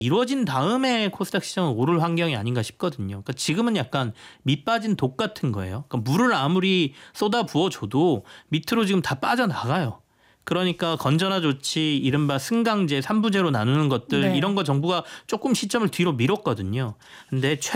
이루어진 다음에 코스닥 시장은 오를 환경이 아닌가 싶거든요. 그러니까 지금은 약간 밑 빠진 독 같은 거예요. 그러니까 물을 아무리 쏟아 부어줘도 밑으로 지금 다 빠져나가요. 그러니까 건전화 조치, 이른바 승강제, 3부제로 나누는 것들 네. 이런 거 정부가 조금 시점을 뒤로 미뤘거든요. 근데